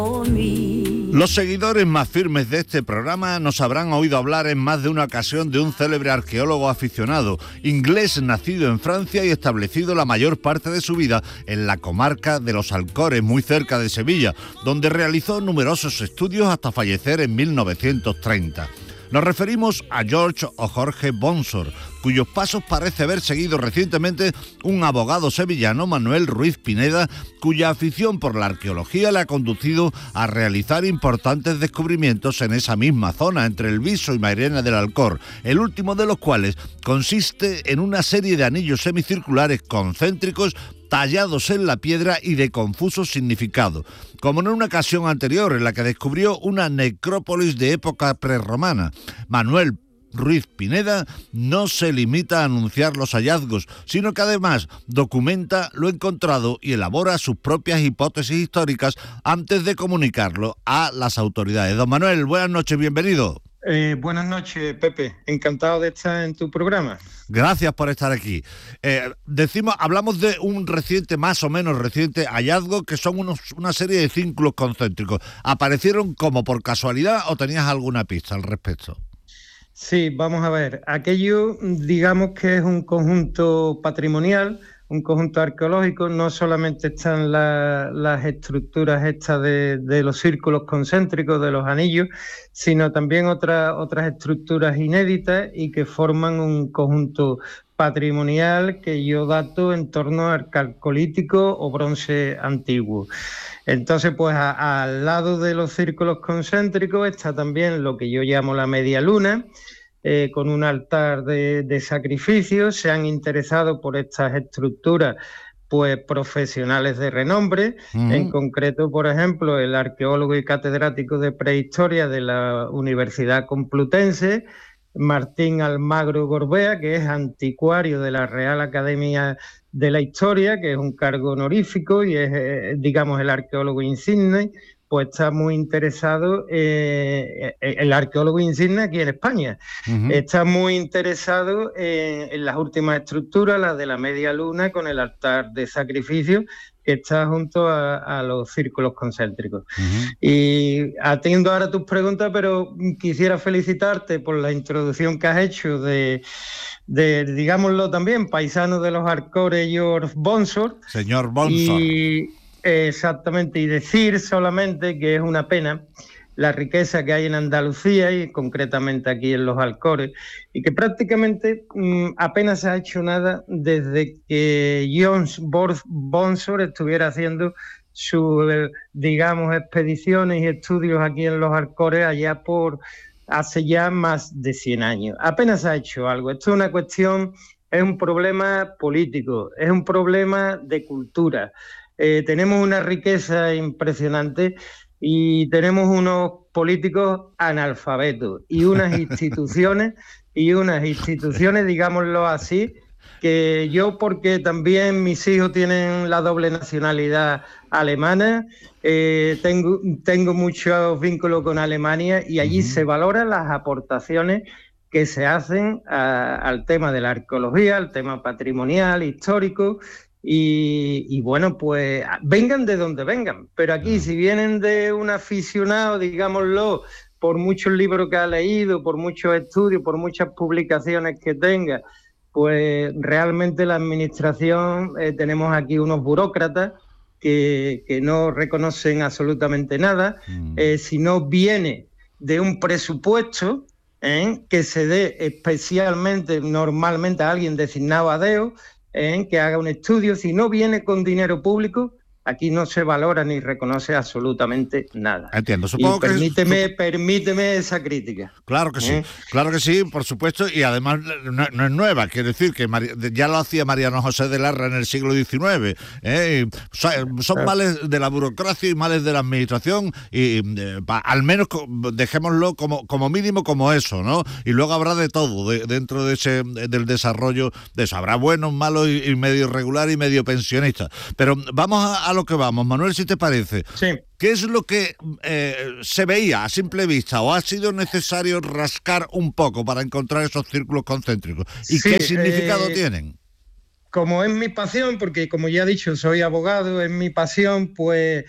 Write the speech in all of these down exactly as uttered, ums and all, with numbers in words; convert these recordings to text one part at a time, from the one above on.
Los seguidores más firmes de este programa nos habrán oído hablar en más de una ocasión de un célebre arqueólogo aficionado, inglés nacido en Francia y establecido la mayor parte de su vida en la comarca de los Alcores, muy cerca de Sevilla, donde realizó numerosos estudios hasta fallecer en mil novecientos treinta. Nos referimos a George o Jorge Bonsor, cuyos pasos parece haber seguido recientemente un abogado sevillano, Manuel Ruiz Pineda, cuya afición por la arqueología le ha conducido a realizar importantes descubrimientos en esa misma zona, entre el Viso y Mairena del Alcor, el último de los cuales consiste en una serie de anillos semicirculares concéntricos tallados en la piedra y de confuso significado, como en una ocasión anterior en la que descubrió una necrópolis de época prerromana. Manuel Ruiz Pineda no se limita a anunciar los hallazgos, sino que además documenta lo encontrado y elabora sus propias hipótesis históricas antes de comunicarlo a las autoridades. Don Manuel, buenas noches, bienvenido. Eh, buenas noches, Pepe. Encantado de estar en tu programa. Gracias por estar aquí. Eh, decimos, hablamos de un reciente, más o menos reciente hallazgo, que son unos, una serie de círculos concéntricos. ¿Aparecieron como por casualidad o tenías alguna pista al respecto? Sí, vamos a ver. Aquello, digamos que es un conjunto patrimonial, un conjunto arqueológico. No solamente están la, las estructuras estas de, de los círculos concéntricos, de los anillos, sino también otras otras estructuras inéditas y que forman un conjunto patrimonial que yo dato en torno al calcolítico o bronce antiguo. Entonces, pues a, al lado de los círculos concéntricos está también lo que yo llamo la media luna, eh, con un altar de, de sacrificios. Se han interesado por estas estructuras pues profesionales de renombre, uh-huh. En concreto, por ejemplo, el arqueólogo y catedrático de prehistoria de la Universidad Complutense, Martín Almagro Gorbea, que es anticuario de la Real Academia de la Historia, que es un cargo honorífico y es, eh, digamos, el arqueólogo insigne, pues está muy interesado, eh, el arqueólogo insigne aquí en España, uh-huh. Está muy interesado en, en las últimas estructuras, las de la media luna, con el altar de sacrificio, que está junto a, a los círculos concéntricos. Uh-huh. Y atiendo ahora tus preguntas, pero quisiera felicitarte por la introducción que has hecho de, de digámoslo también, paisano de los Alcores, George Bonsor. Señor Bonsor. Y, exactamente, y decir solamente que es una pena la riqueza que hay en Andalucía y concretamente aquí en los Alcores, y que prácticamente mmm, apenas se ha hecho nada desde que John Bonsor estuviera haciendo sus, digamos, expediciones y estudios aquí en los Alcores allá por hace ya más de cien años. Apenas se ha hecho algo. Esto es una cuestión, es un problema político, es un problema de cultura. Eh, tenemos una riqueza impresionante y tenemos unos políticos analfabetos y unas instituciones, y unas instituciones, digámoslo así, que yo, porque también mis hijos tienen la doble nacionalidad alemana, eh, tengo, tengo muchos vínculos con Alemania y allí uh-huh. se valoran las aportaciones que se hacen a, al tema de la arqueología, al tema patrimonial, histórico. Y, y bueno, pues vengan de donde vengan, pero aquí si vienen de un aficionado, digámoslo, por muchos libros que ha leído, por muchos estudios, por muchas publicaciones que tenga, pues realmente la administración, eh, tenemos aquí unos burócratas que, que no reconocen absolutamente nada, mm. eh, si no viene de un presupuesto ¿eh? que se dé especialmente, normalmente a alguien designado a deo, ¿Eh? que haga un estudio. Si no viene con dinero público, aquí no se valora ni reconoce absolutamente nada. Entiendo, supongo y permíteme, que... Es... permíteme esa crítica. Claro que sí, ¿Eh? claro que sí, por supuesto, y además no, no es nueva, quiero decir que Mar... ya lo hacía Mariano José de Larra en el siglo diecinueve. ¿eh? Son, son males de la burocracia y males de la administración, y eh, pa, al menos dejémoslo como, como mínimo como eso, ¿no? Y luego habrá de todo de, dentro de ese del desarrollo de eso. Habrá buenos, malos y, y medio regular y medio pensionistas. Pero vamos a, a lo que vamos, Manuel, si te parece. Sí. ¿Qué es lo que eh, se veía a simple vista o ha sido necesario rascar un poco para encontrar esos círculos concéntricos? ¿Y sí, qué significado eh, tienen? Como es mi pasión, porque como ya he dicho, soy abogado, es mi pasión, pues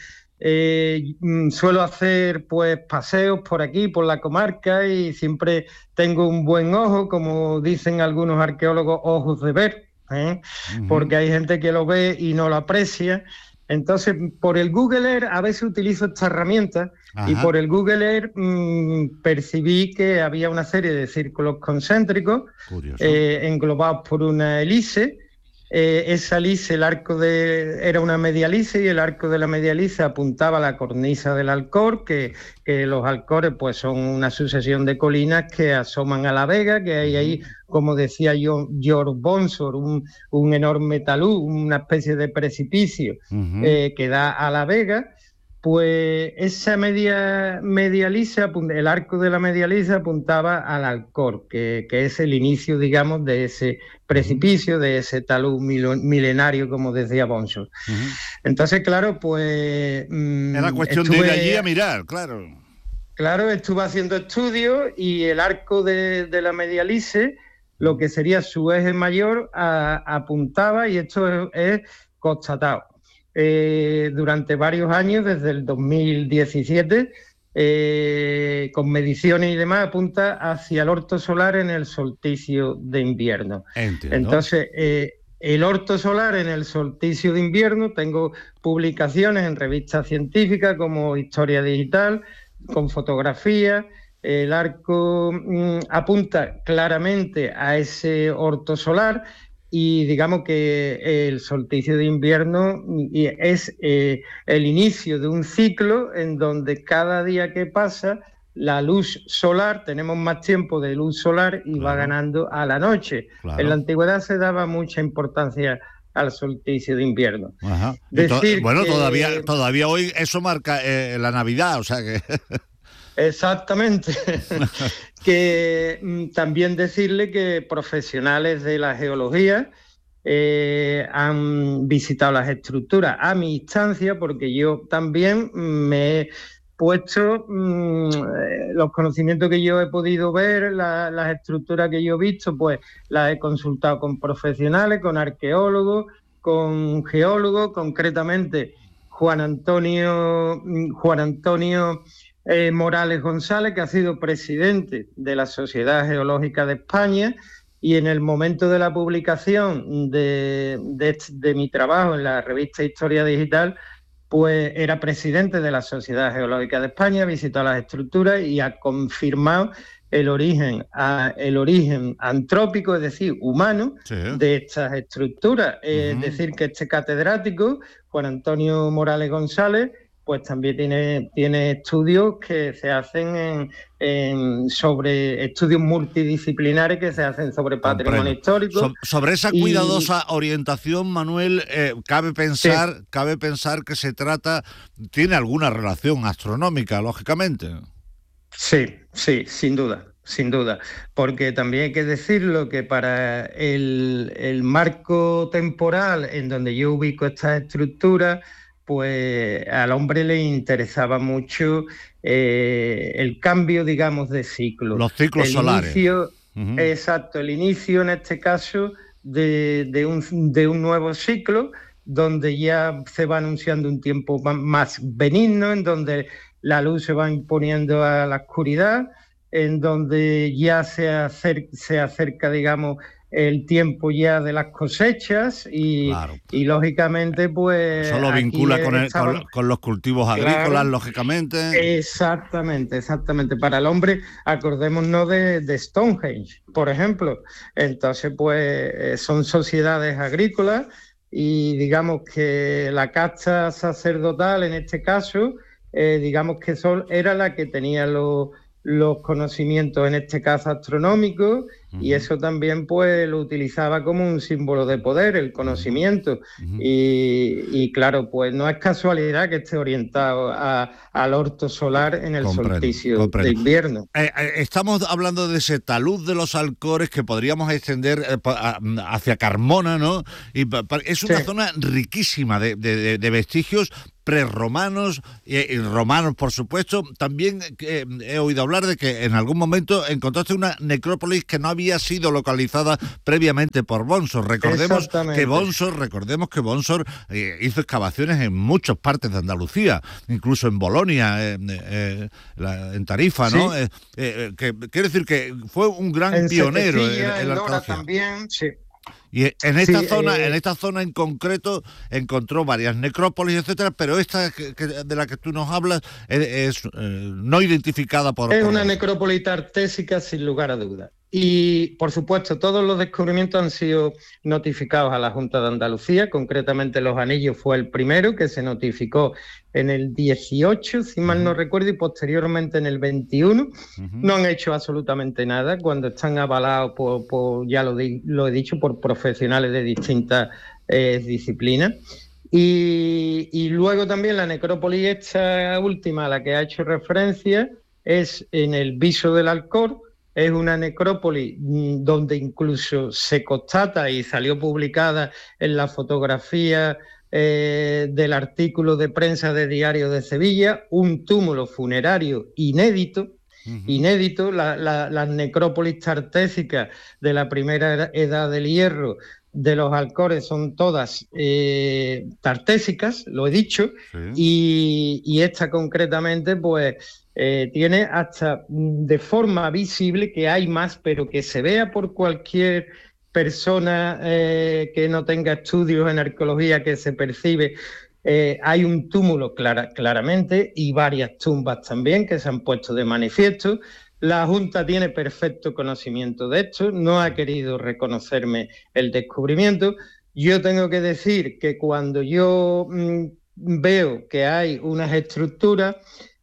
Eh, suelo hacer pues paseos por aquí, por la comarca, y siempre tengo un buen ojo, como dicen algunos arqueólogos, ojos de ver, ¿eh? Uh-huh. Porque hay gente que lo ve y no lo aprecia. Entonces, por el Google Earth a veces utilizo esta herramienta. Ajá. Y por el Google Earth mmm, percibí que había una serie de círculos concéntricos eh, englobados por una hélice. Eh, esa hélice, el arco de era una media hélice, y el arco de la media hélice apuntaba a la cornisa del Alcor, que, que los Alcores pues son una sucesión de colinas que asoman a la vega, que hay ahí, como decía yo, George Bonsor, un, un enorme talud, una especie de precipicio uh-huh. eh, que da a la vega. Pues esa media, media lisa, el arco de la media lisa apuntaba al Alcor, que, que es el inicio, digamos, de ese precipicio, de ese talud milenario, como decía Bonsor. Uh-huh. Entonces, claro, pues... Era cuestión estuve, de ir allí a mirar, claro. Claro, estuve haciendo estudios, y el arco de, de la media lisa, lo que sería su eje mayor, a, apuntaba, y esto es, es constatado. Eh, durante varios años, desde el dos mil diecisiete, eh, con mediciones y demás, apunta hacia el orto solar en el solsticio de invierno. Entiendo. Entonces, eh, el orto solar en el solsticio de invierno, tengo publicaciones en revistas científicas como Historia Digital, con fotografías. El arco mmm, apunta claramente a ese orto solar. Y digamos que el solsticio de invierno es eh, el inicio de un ciclo en donde cada día que pasa la luz solar, tenemos más tiempo de luz solar, y claro, va ganando a la noche. Claro. En la antigüedad se daba mucha importancia al solsticio de invierno. Ajá. Decir to- bueno, que... todavía, todavía hoy eso marca eh, la Navidad, o sea que... Exactamente. Que mm, también decirle que profesionales de la geología eh, han visitado las estructuras a mi instancia, porque yo también me he puesto mmm, los conocimientos que yo he podido ver, la, las estructuras que yo he visto, pues las he consultado con profesionales, con arqueólogos, con geólogos, concretamente Juan Antonio Juan Antonio Eh, Morales González, que ha sido presidente de la Sociedad Geológica de España, y en el momento de la publicación de, de, de mi trabajo en la revista Historia Digital, pues era presidente de la Sociedad Geológica de España, visitó las estructuras y ha confirmado el origen, a, el origen antrópico, es decir, humano, sí, de estas estructuras. Uh-huh. Es decir, que este catedrático, Juan Antonio Morales González, pues también tiene, tiene estudios que se hacen en, en sobre estudios multidisciplinares que se hacen sobre patrimonio Comprendo. histórico. So, sobre esa cuidadosa y... orientación, Manuel, eh, cabe pensar, sí. cabe pensar que se trata, tiene alguna relación astronómica, lógicamente. Sí, sí, sin duda. Sin duda, porque también hay que decirlo que para el, el marco temporal en donde yo ubico estas estructuras, pues al hombre le interesaba mucho eh, el cambio, digamos, de ciclo. Los ciclos el solares. Inicio, uh-huh. Exacto, el inicio en este caso de, de, un, de un nuevo ciclo, donde ya se va anunciando un tiempo más benigno, en donde la luz se va imponiendo a la oscuridad, en donde ya se acerca, se acerca digamos, el tiempo ya de las cosechas y, claro. y lógicamente pues... Eso lo vincula con, el, estaban... con, con los cultivos agrícolas, claro. lógicamente. Exactamente, exactamente. Para el hombre, acordémonos de, de Stonehenge, por ejemplo. Entonces pues son sociedades agrícolas y digamos que la casta sacerdotal en este caso, eh, digamos que son, era la que tenía los... los conocimientos, en este caso astronómicos, uh-huh. y eso también pues lo utilizaba como un símbolo de poder, el conocimiento. Uh-huh. y, y claro, pues no es casualidad que esté orientado a, al orto solar en el comprendo, solsticio comprendo. de invierno. Eh, eh, estamos hablando de ese talud de los Alcores que podríamos extender eh, pa, hacia Carmona, ¿no? Y pa, pa, es una sí. zona riquísima de, de, de vestigios prerromanos y, y romanos, por supuesto. También eh, he oído hablar de que en algún momento encontraste una necrópolis que no había había sido localizada previamente por Bonsor. Recordemos que Bonsor, recordemos que Bonsor eh, hizo excavaciones en muchas partes de Andalucía, incluso en Bolonia, eh, eh, la, en Tarifa, ¿no? Sí. Eh, eh, que quiere decir que fue un gran en pionero Setecilla, en, en la Lora arqueología. También, sí. Y en esta sí, zona, eh, en esta zona en concreto, encontró varias necrópolis, etcétera, pero esta que, que, de la que tú nos hablas es, es eh, no identificada por. Es por una vos. necrópolis tartésica sin lugar a dudas. Y, por supuesto, todos los descubrimientos han sido notificados a la Junta de Andalucía. Concretamente, Los Anillos fue el primero que se notificó en el dieciocho, si mal uh-huh. no recuerdo, y posteriormente en el veintiuno. Uh-huh. No han hecho absolutamente nada cuando están avalados por, por ya lo, di, lo he dicho, por profesionales de distintas eh, disciplinas. Y, y luego también la necrópolis esta última a la que ha hecho referencia es en el Viso del Alcor. Es una necrópolis donde incluso se constata y salió publicada en la fotografía eh, del artículo de prensa de Diario de Sevilla, un túmulo funerario inédito, uh-huh. inédito. La, la, las necrópolis tartésicas de la primera edad del hierro de los Alcores son todas eh, tartésicas, lo he dicho, sí. y, y esta concretamente pues eh, tiene hasta de forma visible que hay más, pero que se vea por cualquier persona eh, que no tenga estudios en arqueología, que se percibe, eh, hay un túmulo clara, claramente y varias tumbas también que se han puesto de manifiesto. La Junta tiene perfecto conocimiento de esto, no ha querido reconocerme el descubrimiento. Yo tengo que decir que cuando yo mmm, veo que hay unas estructuras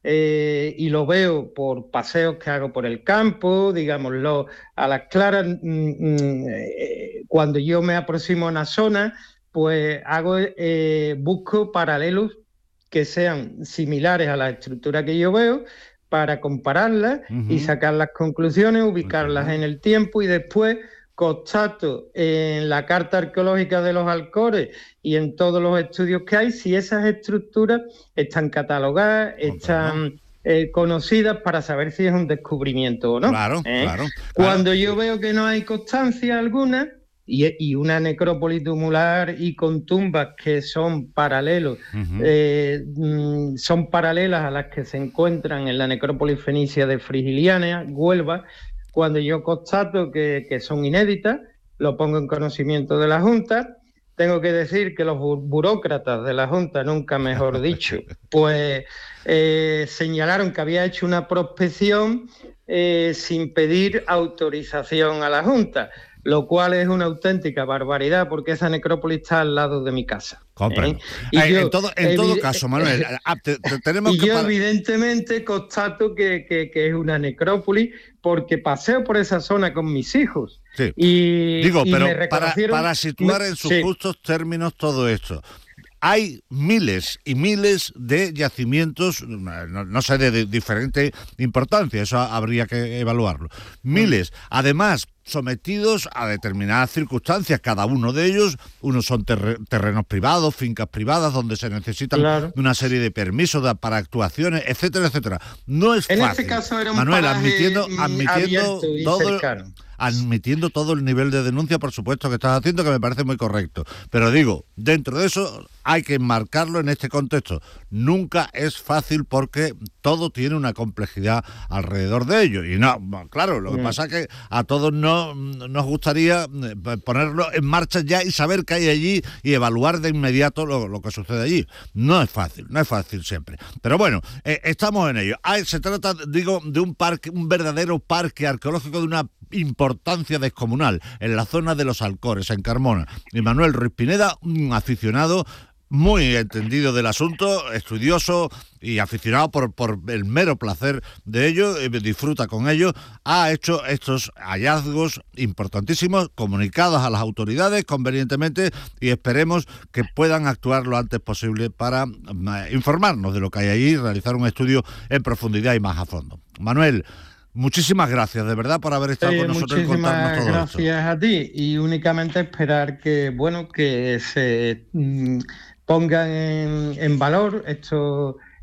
eh, y lo veo por paseos que hago por el campo, digámoslo a las claras, mmm, eh, cuando yo me aproximo a una zona, pues hago, eh, busco paralelos que sean similares a la estructura que yo veo, para compararlas uh-huh. y sacar las conclusiones, ubicarlas uh-huh. en el tiempo y después constato en la Carta Arqueológica de los Alcores y en todos los estudios que hay si esas estructuras están catalogadas, uh-huh. están eh, conocidas para saber si es un descubrimiento o no. Claro, ¿eh? claro. Cuando claro. yo veo que no hay constancia alguna, Y, y una necrópolis tumular y con tumbas que son paralelos, uh-huh. eh, mm, son paralelas a las que se encuentran en la necrópolis fenicia de Frigiliana, Huelva. Cuando yo constato que, que son inéditas, lo pongo en conocimiento de la Junta. Tengo que decir que los bu- burócratas de la Junta, nunca mejor dicho, pues eh, señalaron que había hecho una prospección eh, sin pedir autorización a la Junta, lo cual es una auténtica barbaridad porque esa necrópolis está al lado de mi casa. Comprendo. ¿eh? Y eh, yo, en todo, en todo caso, Manuel, te, te tenemos y que... yo Para... evidentemente constato que, que, que es una necrópolis porque paseo por esa zona con mis hijos. Sí. Y, Digo, y pero me reconocieron... para, para situar en sus sí. justos términos todo esto... Hay miles y miles de yacimientos, no, no sé, de, de diferente importancia, eso habría que evaluarlo. Miles, además, sometidos a determinadas circunstancias, cada uno de ellos, unos son ter- terrenos privados, fincas privadas, donde se necesitan claro. una serie de permisos de, para actuaciones, etcétera, etcétera. No es en fácil. Este caso era un Manuel, admitiendo, admitiendo todo, cercano. admitiendo todo el nivel de denuncia, por supuesto, que estás haciendo, que me parece muy correcto. Pero digo, dentro de eso hay que enmarcarlo en este contexto. Nunca es fácil porque todo tiene una complejidad alrededor de ello. Y no, claro, lo que mm. pasa es que a todos no, nos gustaría ponerlo en marcha ya y saber qué hay allí y evaluar de inmediato lo, lo que sucede allí. No es fácil, no es fácil siempre. Pero bueno, eh, estamos en ello. Hay, se trata, digo, de un parque, un verdadero parque arqueológico de una importancia descomunal en la zona de los Alcores, en Carmona. Y Manuel Ruiz Pineda, un aficionado muy entendido del asunto, estudioso y aficionado por, por el mero placer de ello, y disfruta con ello, ha hecho estos hallazgos importantísimos, comunicados a las autoridades convenientemente, y esperemos que puedan actuar lo antes posible para informarnos de lo que hay allí y realizar un estudio en profundidad y más a fondo. Manuel, muchísimas gracias, de verdad, por haber estado eh, con nosotros y contarnos todo gracias esto. Gracias a ti, y únicamente esperar que, bueno, que se mmm, pongan en, en valor estos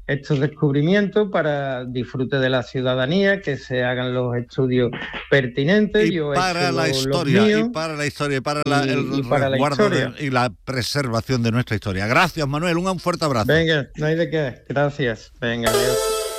estos descubrimientos para disfrute de la ciudadanía, que se hagan los estudios pertinentes. Y Yo para la los, historia, los míos, y para la historia, y para la, y, el y para resguardo la de, y la preservación de nuestra historia. Gracias, Manuel, un fuerte abrazo. Venga, no hay de qué. Gracias. Venga, adiós.